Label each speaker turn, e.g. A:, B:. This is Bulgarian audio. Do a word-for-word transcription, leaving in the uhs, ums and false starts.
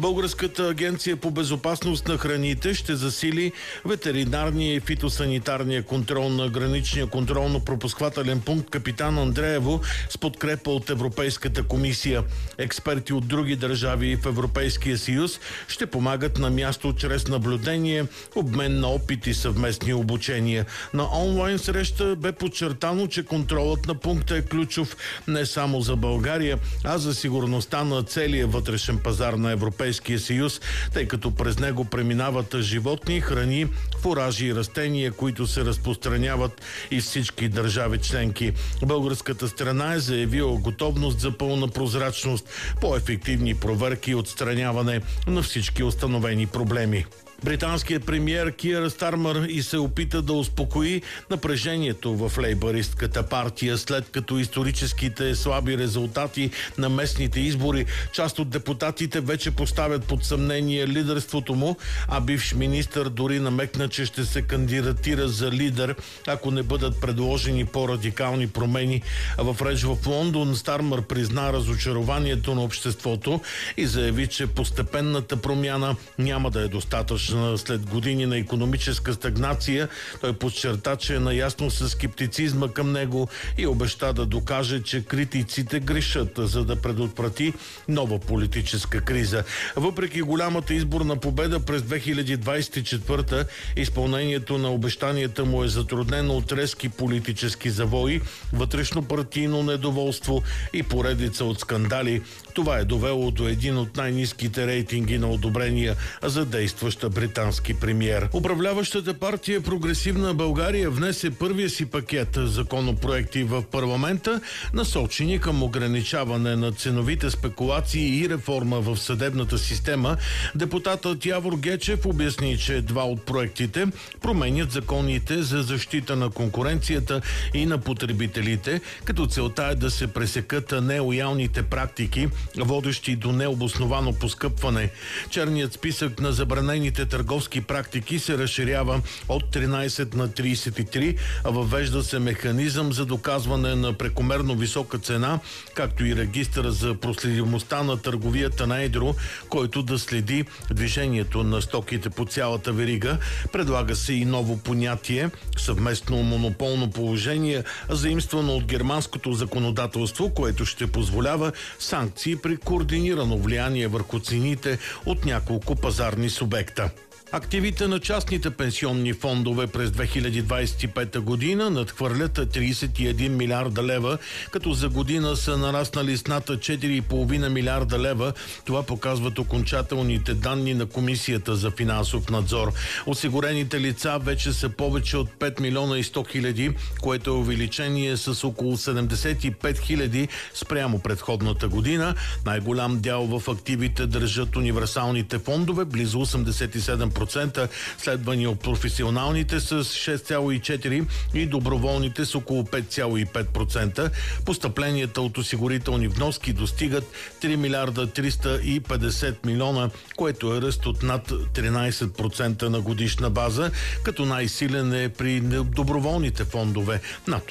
A: Българската агенция по безопасност на храните ще засили ветеринарния и фитосанитарния контрол на граничния контролно-пропусквателен пункт Капитан Андреево с подкрепа от Европейската комисия. Експерти от други държави в Европейския съюз ще помагат на място чрез наблюдение, обмен на опит и съвместни обучения. На онлайн среща бе подчертано, че контролът на пункта е ключов не само за България, а за сигурността на целия вътрешен пазар на Европейския съюз, тъй като през него преминават животни, храни, фуражи и растения, които се разпространяват и всички държави членки. Българската страна е заявила готовност за пълна прозрачност, по-ефективни проверки и отстраняване на всички установени проблеми. Британският премиер Кийър Стармър и се опита да успокои напрежението в лейбъристката партия, след като историческите слаби резултати на местните избори част от депутатите вече поставят под съмнение лидерството му, а бивш министър дори намекна, че ще се кандидатира за лидер, ако не бъдат предложени по-радикални промени. В реч в Лондон Стармър призна разочарованието на обществото и заяви, че постепенната промяна няма да е достатъчна. След години на икономическа стагнация, той подчерта, че е наясно със скептицизма към него и обеща да докаже, че критиците грешат, за да предотврати нова политическа криза. Въпреки голямата изборна победа през две хиляди двадесет и четвърта, изпълнението на обещанията му е затруднено от резки политически завои, вътрешно-партийно недоволство и поредица от скандали. Това е довело до един от най-ниските рейтинги на одобрения за действаща британски премиер. Управляващата партия Прогресивна България внесе първия си пакет законопроекти в парламента, насочени към ограничаване на ценовите спекулации и реформа в съдебната система. Депутатът Явор Гечев обясни, че два от проектите променят законите за защита на конкуренцията и на потребителите, като целта е да се пресекат нелоялните практики, водещи до необосновано поскъпване. Черният списък на забранените търговски практики се разширява от тринадесет на тридесет и три, а въвежда се механизъм за доказване на прекомерно висока цена, както и регистър за проследимостта на търговията на едро, който да следи движението на стоките по цялата верига. Предлага се и ново понятие съвместно монополно положение, заимствано от германското законодателство, което ще позволява санкции при координирано влияние върху цените от няколко пазарни субекта. Активите на частните пенсионни фондове през две хиляди двадесет и пета година надхвърлят тридесет и един милиарда лева, като за година са нараснали с над четири и половина милиарда лева. Това показват окончателните данни на Комисията за финансов надзор. Осигурените лица вече са повече от пет милиона и сто хиляди, което е увеличение с около седемдесет и пет хиляди спрямо предходната година. Най-голям дял в активите държат универсалните фондове, близо осемдесет и седем процента, следвани от професионалните с шест цяло и четири процента и доброволните с около пет цяло и пет процента. Постъпленията от осигурителни вноски достигат три милиарда триста и петдесет милиона, което е ръст от над тринадесет процента на годишна база, като най-силен е при доброволните фондове, над